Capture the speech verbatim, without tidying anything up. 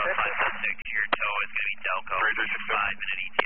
five six, your tow is going to be Delco, five minute E T A.